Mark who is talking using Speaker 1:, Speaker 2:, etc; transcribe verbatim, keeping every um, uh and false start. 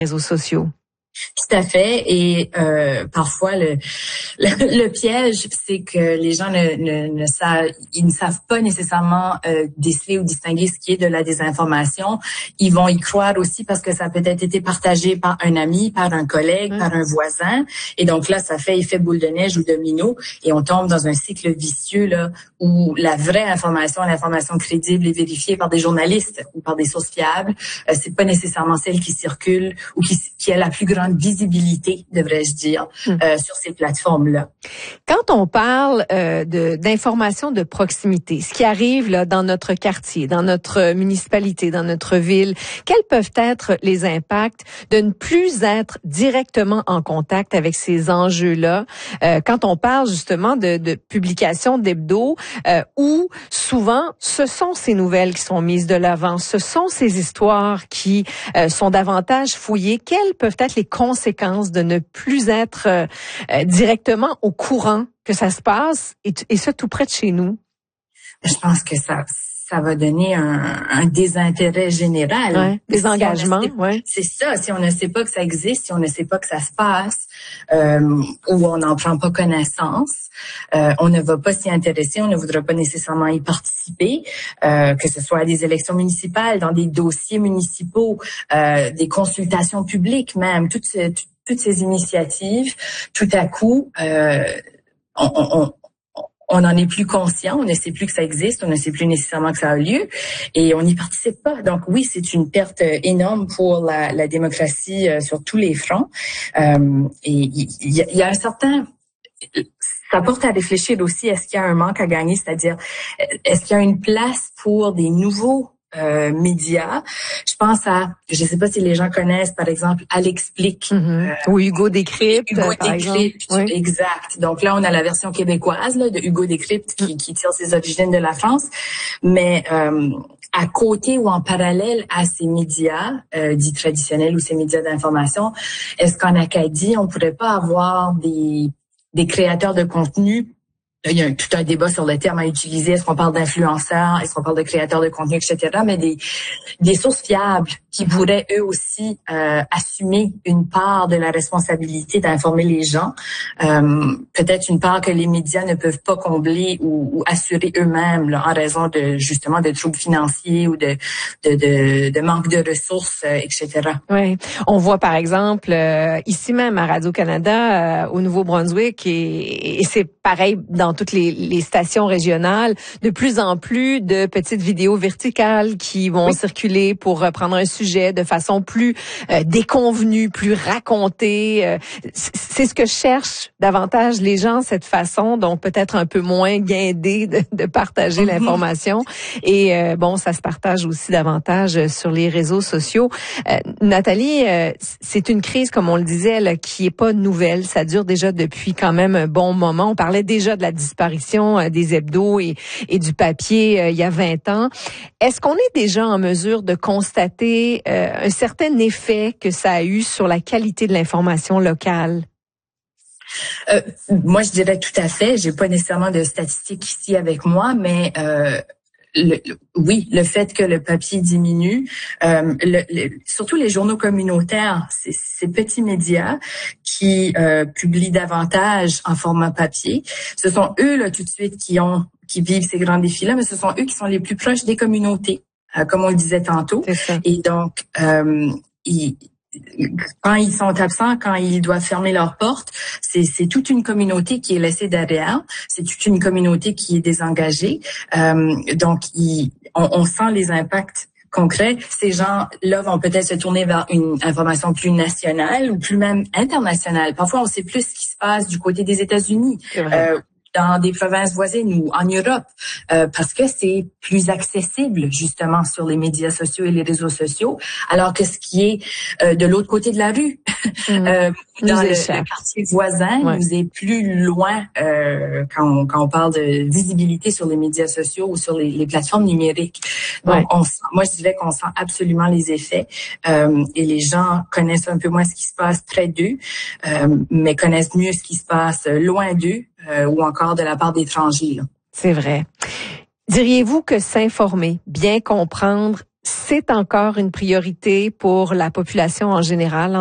Speaker 1: réseaux sociaux.
Speaker 2: Tout à fait. Et euh, parfois, le, le, le piège, c'est que les gens ne, ne, ne savent, ils ne savent pas nécessairement euh, déceler ou distinguer ce qui est de la désinformation. Ils vont y croire aussi parce que ça a peut-être été partagé par un ami, par un collègue, mmh. par un voisin. Et donc là, ça fait effet boule de neige ou domino. Et on tombe dans un cycle vicieux là où la vraie information, l'information crédible et vérifiée par des journalistes ou par des sources fiables, euh, c'est pas nécessairement celle qui circule ou qui, qui a la plus grande visibilité, devrais-je dire, mmh. euh, sur ces plateformes-là.
Speaker 1: Quand on parle euh, de d'informations de proximité, ce qui arrive là dans notre quartier, dans notre municipalité, dans notre ville, quels peuvent être les impacts de ne plus être directement en contact avec ces enjeux-là? Euh, quand on parle justement de, de publications d'hebdo, euh, où souvent ce sont ces nouvelles qui sont mises de l'avant, ce sont ces histoires qui euh, sont davantage fouillées. Quelles peuvent être les conséquences de ne plus être euh, euh, directement au courant que ça se passe et, et ça tout près de chez nous?
Speaker 2: Je pense que ça ça va donner un, un désintérêt général.
Speaker 1: Ouais, des si engagements,
Speaker 2: sait,
Speaker 1: ouais.
Speaker 2: C'est ça. Si on ne sait pas que ça existe, si on ne sait pas que ça se passe, euh, ou on n'en prend pas connaissance, euh, on ne va pas s'y intéresser, on ne voudra pas nécessairement y participer, euh, que ce soit à des élections municipales, dans des dossiers municipaux, euh, des consultations publiques même, toutes ces, toutes ces initiatives, tout à coup, euh, on, on on n'en est plus conscient, on ne sait plus que ça existe, on ne sait plus nécessairement que ça a lieu et on n'y participe pas. Donc oui, c'est une perte énorme pour la, la démocratie euh, sur tous les fronts. Euh, et il y, y, y a un certain... Ça porte à réfléchir aussi, est-ce qu'il y a un manque à gagner, c'est-à-dire est-ce qu'il y a une place pour des nouveaux Euh, médias. Je pense à, je sais pas si les gens connaissent, par exemple, Elle explique.
Speaker 1: Mm-hmm. Euh, Ou Hugo Décrypte,
Speaker 2: Hugo
Speaker 1: par
Speaker 2: Décrypte,
Speaker 1: exemple. Oui.
Speaker 2: Exact. Donc là, on a la version québécoise là, de Hugo Décrypte qui, qui tire ses origines de la France. Mais euh, à côté ou en parallèle à ces médias euh, dits traditionnels ou ces médias d'information, est-ce qu'en Acadie, on pourrait pas avoir des, des créateurs de contenu? Il y a tout un débat sur le terme à utiliser. Est-ce qu'on parle d'influenceurs? Est-ce qu'on parle de créateurs de contenu, et cetera. Mais des, des sources fiables qui pourraient eux aussi euh, assumer une part de la responsabilité d'informer les gens. Euh, peut-être une part que les médias ne peuvent pas combler ou, ou assurer eux-mêmes là, en raison de justement de troubles financiers ou de, de, de, de manque de ressources, euh, et cetera.
Speaker 1: Oui, on voit par exemple euh, ici même à Radio-Canada, euh, au Nouveau-Brunswick, et, et c'est pareil dans toutes les, les stations régionales, de plus en plus de petites vidéos verticales qui vont oui. circuler pour euh, prendre un sujet de façon plus euh, déconvenue, plus racontée. Euh, c'est ce que cherchent davantage les gens, cette façon, donc peut-être un peu moins guindée de, de partager mm-hmm. l'information. Et euh, bon, ça se partage aussi davantage sur les réseaux sociaux. Euh, Nathalie, euh, c'est une crise, comme on le disait, là, qui est pas nouvelle. Ça dure déjà depuis quand même un bon moment. On parlait déjà de la disparition euh, des hebdos et, et du papier euh, il y a vingt ans. Est-ce qu'on est déjà en mesure de constater euh, un certain effet que ça a eu sur la qualité de l'information locale?
Speaker 2: Euh, moi, je dirais tout à fait. J'ai pas nécessairement de statistiques ici avec moi, mais euh, Le, le, oui, le fait que le papier diminue, euh, le, le, surtout les journaux communautaires, ces, ces petits médias qui euh, publient davantage en format papier, ce sont eux là tout de suite qui ont qui vivent ces grands défis-là, mais ce sont eux qui sont les plus proches des communautés, euh, comme on le disait tantôt. Et donc, euh, ils quand ils sont absents, quand ils doivent fermer leurs portes, c'est, c'est toute une communauté qui est laissée derrière. C'est toute une communauté qui est désengagée. Euh, donc, ils, on, on sent les impacts concrets. Ces gens-là vont peut-être se tourner vers une information plus nationale ou plus même internationale. Parfois, on sait plus ce qui se passe du côté des États-Unis. Euh, dans des provinces voisines ou en Europe, euh, parce que c'est plus accessible justement sur les médias sociaux et les réseaux sociaux, alors que ce qui est euh, de l'autre côté de la rue, mmh. euh, dans le, le quartier voisin, ouais. nous est plus loin euh, quand, on, quand on parle de visibilité sur les médias sociaux ou sur les, les plateformes numériques. Donc, ouais. on, moi, je dirais qu'on sent absolument les effets euh, et les gens connaissent un peu moins ce qui se passe près d'eux, euh, mais connaissent mieux ce qui se passe loin d'eux. Euh, ou encore de la part d'étrangers.
Speaker 1: C'est vrai. Diriez-vous que s'informer, bien comprendre c'est encore une priorité pour la population en général.